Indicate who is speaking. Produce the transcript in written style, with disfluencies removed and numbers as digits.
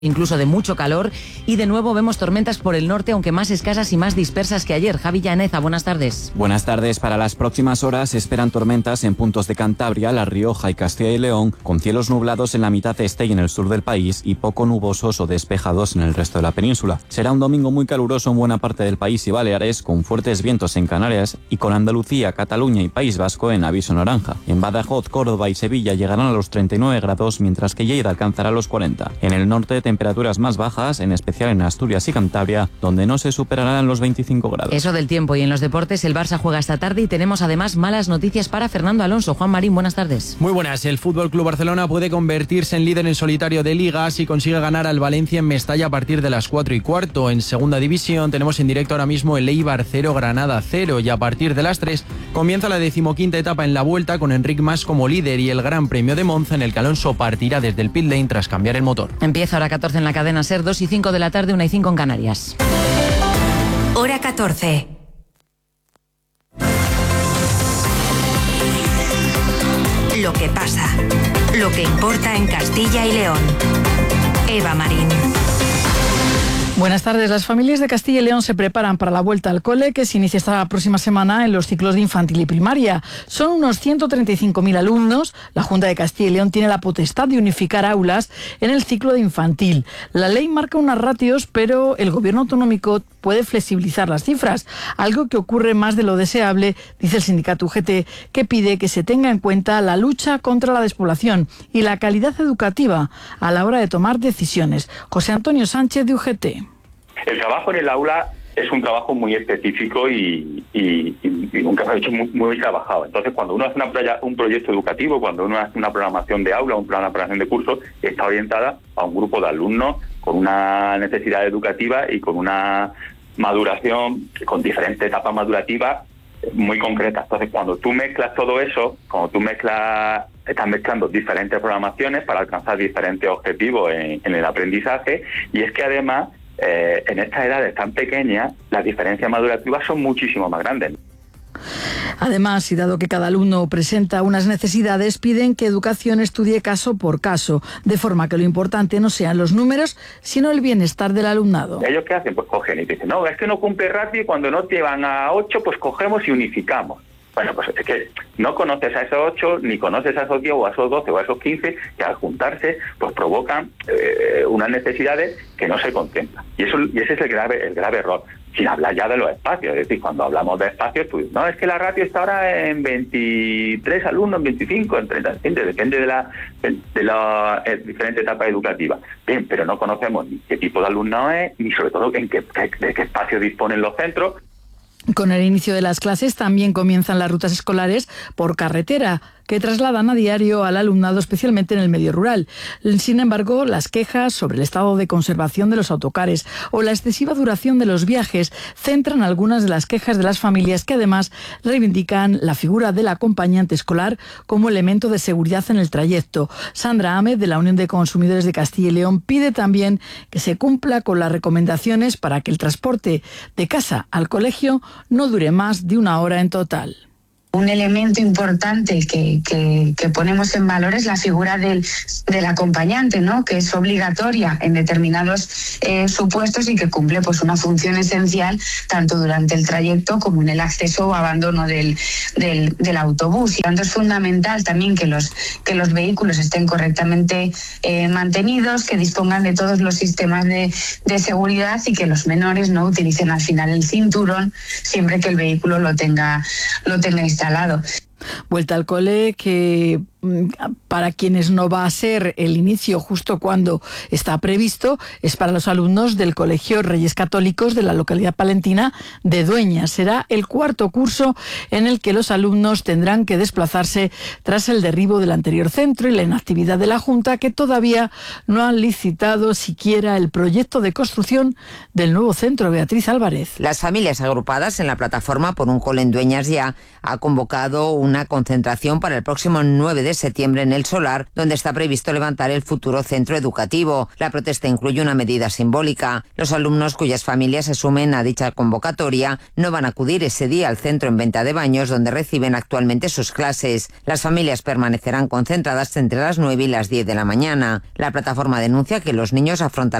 Speaker 1: incluso de mucho calor, y de nuevo vemos tormentas por el norte, aunque más escasas y más dispersas que ayer. Javi Llaneza, buenas tardes.
Speaker 2: Buenas tardes. Para las próximas horas se esperan tormentas en puntos de Cantabria, La Rioja y Castilla y León, con cielos nublados en la mitad este y en el sur del país y poco nubosos o despejados en el resto de la península. Será un domingo muy caluroso en buena parte del país y Baleares, con fuertes vientos en Canarias y con Andalucía, Cataluña y País Vasco en aviso naranja. En Badajoz, Córdoba y Sevilla llegarán a los 39 grados, mientras que Lleida alcanzará los 40. En el norte, temperaturas más bajas, en especial en Asturias y Cantabria, donde no se superarán los 25 grados.
Speaker 1: Eso del tiempo. Y en los deportes, el Barça juega esta tarde y tenemos además malas noticias para Fernando Alonso. Juan Marín, buenas tardes.
Speaker 3: Muy buenas. El FC Barcelona puede convertirse en líder en solitario de Liga si consigue ganar al Valencia en Mestalla a partir de las 4:15. En segunda división tenemos en directo ahora mismo el Eibar 0, Granada 0, y a partir de las 3 comienza la 15ª etapa en la Vuelta con Enric Mas como líder y el Gran Premio de Monza, en el que Alonso partirá desde el pit lane tras cambiar el motor.
Speaker 1: Empieza hora 14 en la cadena SER, 2:05 de la tarde, 1:05 en Canarias.
Speaker 4: Hora 14. Lo que pasa, lo que importa en Castilla y León. Eva Marín.
Speaker 5: Buenas tardes. Las familias de Castilla y León se preparan para la vuelta al cole, que se inicia esta próxima semana en los ciclos de infantil y primaria. Son unos 135.000 alumnos. La Junta de Castilla y León tiene la potestad de unificar aulas en el ciclo de infantil. La ley marca unas ratios, pero el gobierno autonómico puede flexibilizar las cifras, algo que ocurre más de lo deseable, dice el sindicato UGT, que pide que se tenga en cuenta la lucha contra la despoblación y la calidad educativa a la hora de tomar decisiones. José Antonio Sánchez, de UGT.
Speaker 6: El trabajo en el aula es un trabajo muy específico y nunca se ha hecho muy trabajado. Entonces, cuando uno hace un proyecto educativo, cuando uno hace una programación de aula, una programación de curso, está orientada a un grupo de alumnos con una necesidad educativa y con una maduración, con diferentes etapas madurativas muy concretas. Entonces, cuando tú mezclas todo eso, estás mezclando diferentes programaciones para alcanzar diferentes objetivos en el aprendizaje, y es que además en estas edades tan pequeñas las diferencias madurativas son muchísimo más grandes.
Speaker 5: Además, y dado que cada alumno presenta unas necesidades, piden que Educación estudie caso por caso, de forma que lo importante no sean los números, sino el bienestar del alumnado.
Speaker 6: ¿Ellos qué hacen? Pues cogen y dicen, no, es que no cumple ratio y cuando no llevan a 8, pues cogemos y unificamos. Bueno, pues es que no conoces a esos 8, ni conoces a esos 10 o a esos 12 o a esos 15, que al juntarse pues provocan unas necesidades que no se contemplan. Y ese es el grave error. Sin hablar ya de los espacios, es decir, cuando hablamos de espacios, pues no, es que la ratio está ahora en 23 alumnos, en 25, en 30, depende de la diferente etapa educativa. Bien, pero no conocemos ni qué tipo de alumno es, ni sobre todo de qué espacio disponen los centros.
Speaker 5: Con el inicio de las clases también comienzan las rutas escolares por carretera, que trasladan a diario al alumnado, especialmente en el medio rural. Sin embargo, las quejas sobre el estado de conservación de los autocares o la excesiva duración de los viajes centran algunas de las quejas de las familias, que además reivindican la figura del acompañante escolar como elemento de seguridad en el trayecto. Sandra Ahmed, de la Unión de Consumidores de Castilla y León, pide también que se cumpla con las recomendaciones para que el transporte de casa al colegio no dure más de 1 hora en total.
Speaker 7: Un elemento importante que ponemos en valor es la figura del acompañante, ¿no? Que es obligatoria en determinados supuestos y que cumple pues una función esencial tanto durante el trayecto como en el acceso o abandono del autobús. Y tanto es fundamental también que los vehículos estén correctamente mantenidos, que dispongan de todos los sistemas de seguridad y que los menores no utilicen al final el cinturón siempre que el vehículo lo tenga instalado.
Speaker 5: Vuelta al cole que para quienes no va a ser el inicio justo cuando está previsto, es para los alumnos del Colegio Reyes Católicos de la localidad palentina de Dueñas. Será el 4º curso en el que los alumnos tendrán que desplazarse tras el derribo del anterior centro y la inactividad de la Junta, que todavía no han licitado siquiera el proyecto de construcción del nuevo centro. Beatriz Álvarez.
Speaker 8: Las familias agrupadas en la plataforma por un cole en Dueñas ya ha convocado una concentración para el próximo 9 de de septiembre en El Solar, donde está previsto levantar el futuro centro educativo. La protesta incluye una medida simbólica. Los alumnos cuyas familias se sumen a dicha convocatoria no van a acudir ese día al centro en Venta de Baños, donde reciben actualmente sus clases. Las familias permanecerán concentradas entre las 9 y las 10 de la mañana. La plataforma denuncia que los niños afrontan